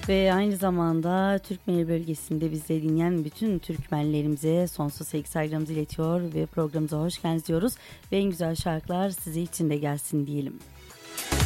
Ve aynı zamanda Türkmeni bölgesinde bizi dinleyen bütün Türkmenlerimize sonsuz sevgi saygılarımızı iletiyor ve programımıza hoş geldiniz diyoruz. Ve en güzel şarkılar size için de gelsin diyelim.